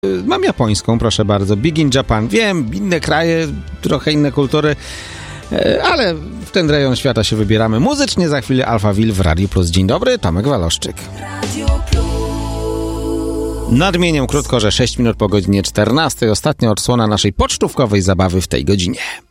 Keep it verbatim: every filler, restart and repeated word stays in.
Mam japońską, proszę bardzo. Big in Japan. Wiem, inne kraje, trochę inne kultury, ale w ten rejon świata się wybieramy. Muzycznie za chwilę Alphaville w Radiu Plus. Dzień dobry, Tomek Waloszczyk. Nadmienię krótko, że sześć minut po godzinie czternastej. Ostatnia odsłona naszej pocztówkowej zabawy w tej godzinie.